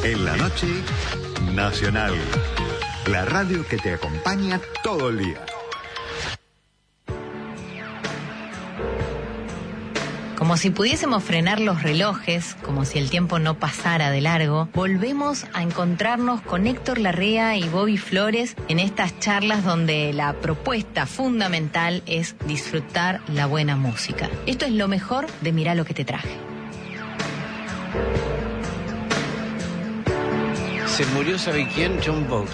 En la noche, Nacional. La radio que te acompaña todo el día. Como si pudiésemos frenar los relojes, como si el tiempo no pasara de largo, volvemos a encontrarnos con Héctor Larrea y Bobby Flores en estas charlas donde la propuesta fundamental es disfrutar la buena música. Esto es lo mejor de Mirá lo que te traje. Se murió, ¿sabe quién? John Vogt,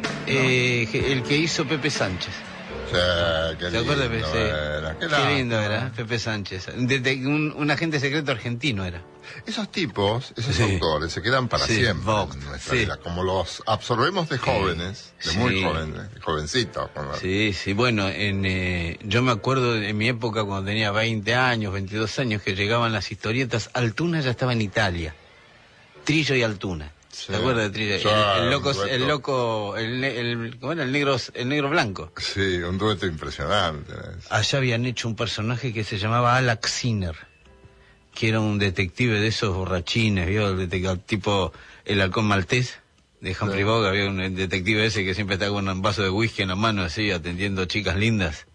el que hizo Pepe Sánchez. ¿Se acuerda? Qué lindo era, Pepe Sánchez. Un agente secreto argentino era. Esos tipos, esos autores, se quedan para siempre en nuestra vida. Como los absorbemos de jóvenes, de muy jóvenes, de jovencitos. Sí. Bueno, yo me acuerdo en mi época cuando tenía 20 años, 22 años, que llegaban las historietas. Altuna ya estaba en Italia. Trillo y Altuna. ¿Te acuerdas de Trillo? ¿Cómo era? El negro blanco. Sí, un dueto impresionante. Allá habían hecho un personaje que se llamaba Alak Sinner, que era un detective de esos borrachines, ¿vio? Tipo el halcón maltés de Humphrey Bogart. Había un detective ese que siempre estaba con un vaso de whisky en la mano, así, atendiendo chicas lindas.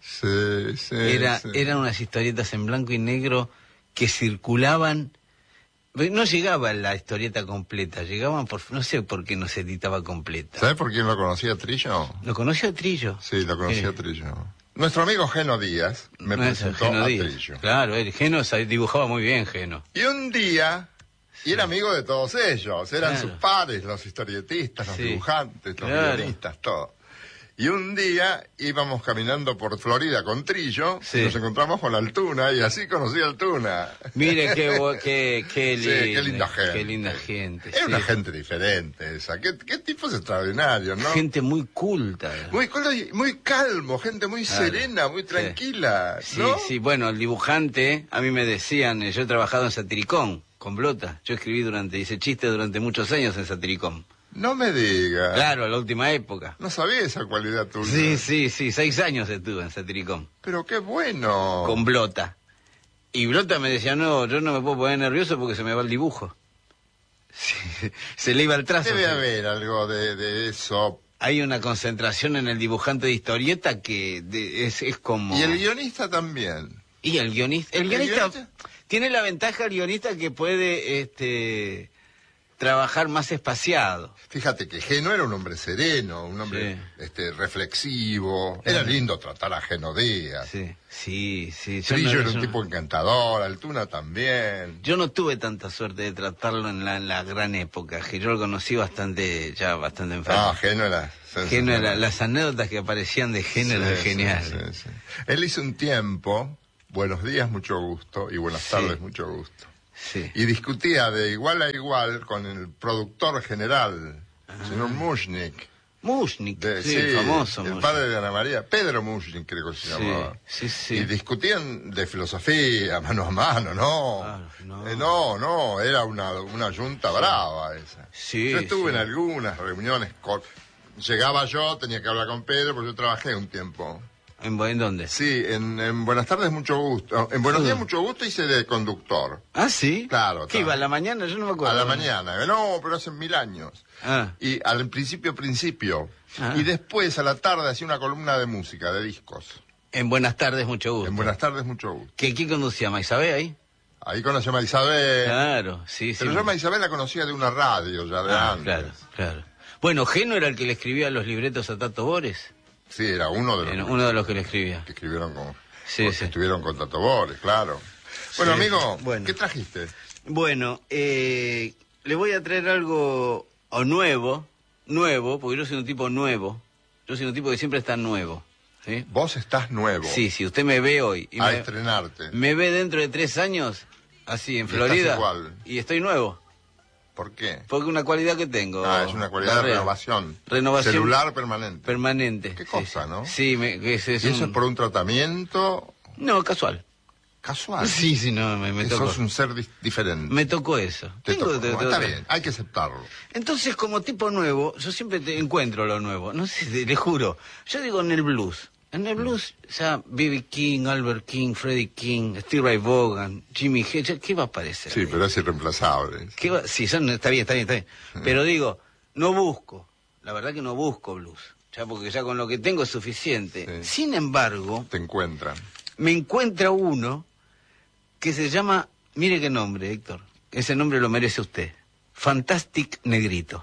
Eran unas historietas en blanco y negro que circulaban. No llegaba la historieta completa, llegaban no sé por qué no se editaba completa. ¿Sabes por quién lo conocía Trillo? ¿Lo conocía Trillo? Sí, lo conocía Trillo. Nuestro amigo Geno Díaz me presentó a Trillo. Claro, Geno dibujaba muy bien, Geno. Y un día, y era amigo de todos ellos, eran sus pares, los historietistas, los dibujantes, los guionistas, todo. Y un día íbamos caminando por Florida con Trillo, y nos encontramos con Altuna, y así conocí a Altuna. Mire qué linda gente. Qué linda gente. Era una gente diferente esa. Qué tipos extraordinarios, ¿no? Gente muy culta. Muy culta y muy calmo, gente muy serena, muy tranquila, ¿no? Sí, bueno, el dibujante, a mí me decían, yo he trabajado en Satiricón, con Blota. Yo hice chistes durante muchos años en Satiricón. No me digas. Claro, la última época. No sabía esa cualidad tuya. Sí, 6 años estuve en Satiricón. Pero qué bueno. Con Blota. Y Blota me decía, no, yo no me puedo poner nervioso porque se me va el dibujo. Se le iba el trazo. Debe haber algo de eso. Hay una concentración en el dibujante de historieta que es como... Y el guionista también. Y el guionista... El guionista tiene la ventaja, el guionista, que puede... trabajar más espaciado. Fíjate que Geno era un hombre sereno, un hombre reflexivo. Era lindo tratar a Geno Díaz. Sí. Trillo era un tipo encantador, Altuna también. Yo no tuve tanta suerte de tratarlo en la gran época, que yo lo conocí bastante enfermo. Geno era... las anécdotas que aparecían de Geno eran geniales. Sí. Él hizo un tiempo, Buenos días, mucho gusto, y Buenas tardes, mucho gusto. Sí. Y discutía de igual a igual con el productor general, señor Mushnik. Mushnik, famoso. El padre de Ana María, Pedro Mushnik creo que se llamaba. Sí. Y discutían de filosofía, mano a mano, no, era una yunta brava esa. Yo estuve en algunas reuniones, llegaba yo, tenía que hablar con Pedro, porque yo trabajé un tiempo. ¿En dónde? Sí, en Buenas tardes, mucho gusto. En Buenos días, mucho gusto hice de conductor. ¿Ah, sí? Claro. ¿Qué iba a la mañana? Yo no me acuerdo. A la mañana. No, pero hace 1000 años. Y al principio. Y después, a la tarde, hacía una columna de música, de discos. En Buenas tardes, mucho gusto. En Buenas tardes, mucho gusto. ¿Quién conducía? ¿Maisabé ahí? Ahí conocí a Maisabé. Claro, sí. Pero yo a Maisabé la conocía de una radio ya de antes. Claro. Bueno, Geno era el que le escribía los libretos a Tato Bores. Sí, era uno de los que le escribía. Que escribieron que estuvieron con Tato Bores, claro. Bueno, amigo, ¿qué trajiste? Bueno, le voy a traer algo nuevo, porque yo soy un tipo nuevo. Yo soy un tipo que siempre está nuevo. ¿Sí? Vos estás nuevo. Sí, usted me ve hoy. A estrenarte. Me ve dentro de 3 años, así, en Florida. Igual. Y estoy nuevo. ¿Por qué? Porque una cualidad que tengo. Es una cualidad de renovación. Celular permanente. Permanente. Qué cosa, ¿no? Sí, ¿Y eso es por un tratamiento? No, casual. ¿Casual? Sí, no, me tocó. Sos un ser diferente. Me tocó eso. Está bien, hay que aceptarlo. Entonces, como tipo nuevo, yo siempre encuentro lo nuevo. No sé, le juro. Yo digo en el blues. En el blues, o sea, B.B. King, Albert King, Freddie King, Steve Ray Vaughan, Jimmy Hedges, ¿qué va a aparecer? Sí, pero es irreemplazable. Sí, está bien. Pero digo, no busco, la verdad que no busco blues, ya porque ya con lo que tengo es suficiente. Sí. Sin embargo... Te encuentran. Me encuentra uno que se llama, mire qué nombre, Héctor, ese nombre lo merece usted, Fantastic Negrito.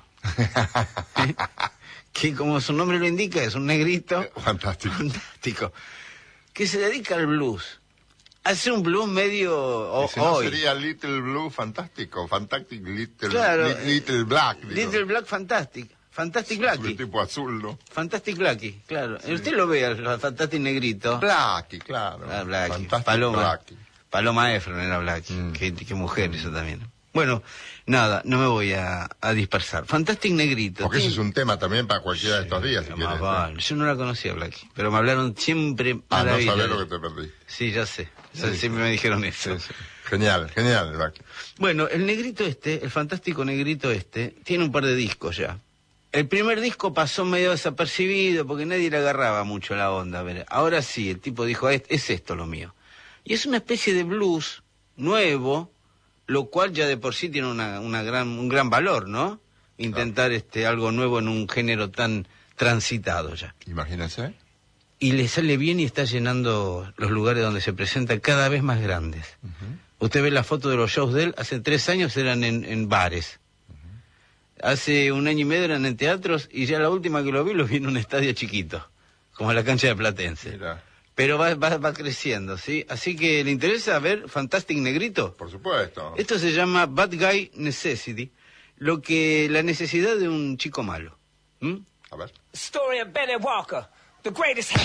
Que como su nombre lo indica, es un negrito. Fantástico. Que se dedica al blues. Hace un blues medio... ¿No sería Little Blue Fantástico? Fantastic Little, claro, Little Black. Digo. Little Black Fantastic. Fantastic Blackie. Un tipo azul, ¿no? Fantastic Blackie, claro. Sí. Usted lo ve al Fantastic Negrito. Blackie, claro. Blackie. Paloma Efron era Blackie. Qué mujer eso también. Bueno, nada, no me voy a dispersar. Fantastic Negrito. Porque ese es un tema también para cualquiera de estos días, si quieres. Vale. Yo no la conocía, Blackie, pero me hablaron siempre maravilla. No sabés lo que te perdí. Sí, ya sé. Siempre me dijeron eso. Sí. Genial, Blackie. Bueno, el negrito el fantástico negrito tiene un par de discos ya. El primer disco pasó medio desapercibido porque nadie le agarraba mucho la onda. Ahora sí, el tipo dijo, es esto lo mío. Y es una especie de blues nuevo, lo cual ya de por sí tiene un gran valor, ¿no? Intentar algo nuevo en un género tan transitado ya. Imagínense. Y le sale bien y está llenando los lugares donde se presenta cada vez más grandes. Usted ve la foto de los shows de él, hace 3 años eran en bares. Hace 1 año y medio eran en teatros y ya la última que lo vi en un estadio chiquito, como la cancha de Platense. Mira. Pero va creciendo, ¿sí? Así que, ¿le interesa ver Fantastic Negrito? Por supuesto. Esto se llama Bad Guy Necessity, la necesidad de un chico malo. A ver. Story of Benny Walker, the greatest